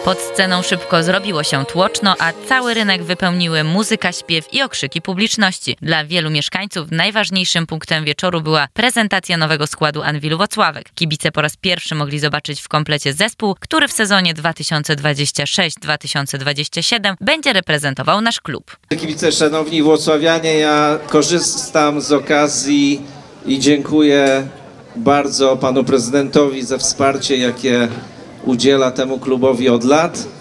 Pod sceną szybko zrobiło się tłoczno, a cały rynek wypełniły muzyka, śpiew i okrzyki publiczności. Dla wielu mieszkańców najważniejszym punktem wieczoru była prezentacja nowego składu Anwilu Włocławek. Kibice po raz pierwszy mogli zobaczyć w komplecie zespół, który w sezonie 2026-2027 będzie reprezentował nasz klub. Kibice, szanowni włocławianie, ja korzystam z okazji i dziękuję bardzo panu prezydentowi za wsparcie, jakie udziela temu klubowi od lat.